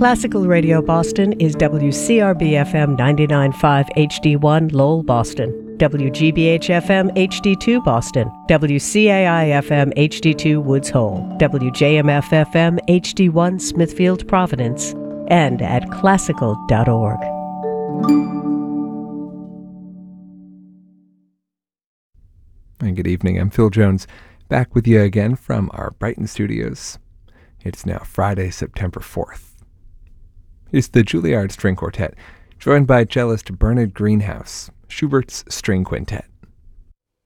Classical Radio Boston is WCRB-FM 99.5 HD1 Lowell, Boston, WGBH-FM HD2 Boston, WCAI-FM HD2 Woods Hole, WJMF-FM HD1 Smithfield, Providence, and at classical.org. And good evening, I'm Phil Jones, back with you again from our Brighton studios. It's now Friday, September 4th. Here's the Juilliard String Quartet, joined by cellist Bernard Greenhouse, Schubert's String Quintet.